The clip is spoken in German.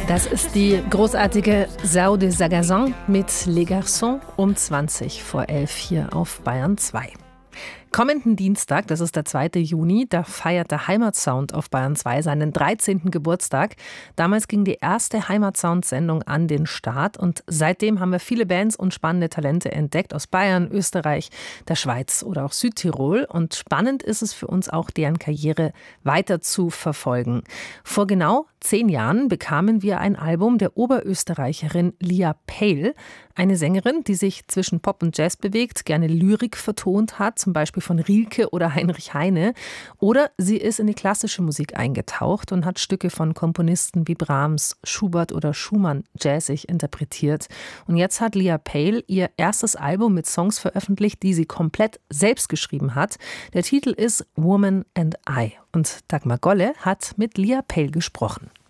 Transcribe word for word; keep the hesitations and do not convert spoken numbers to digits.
Das ist die großartige Sau de Sagazan mit Les Garçons um zwanzig vor elf hier auf Bayern zwei. Kommenden Dienstag, das ist der zweite Juni, da feiert der Heimatsound auf Bayern zwei seinen dreizehnten Geburtstag. Damals ging die erste Heimatsound-Sendung an den Start und seitdem haben wir viele Bands und spannende Talente entdeckt aus Bayern, Österreich, der Schweiz oder auch Südtirol. Und spannend ist es für uns auch, deren Karriere weiter zu verfolgen. Vor genau zehn Jahren bekamen wir ein Album der Oberösterreicherin Lia Pale, eine Sängerin, die sich zwischen Pop und Jazz bewegt, gerne Lyrik vertont hat, zum Beispiel von Rilke oder Heinrich Heine. Oder sie ist in die klassische Musik eingetaucht und hat Stücke von Komponisten wie Brahms, Schubert oder Schumann jazzig interpretiert. Und jetzt hat Lia Pale ihr erstes Album mit Songs veröffentlicht, die sie komplett selbst geschrieben hat. Der Titel ist Woman and I. Und Dagmar Golle hat mit Lia Pale gesprochen.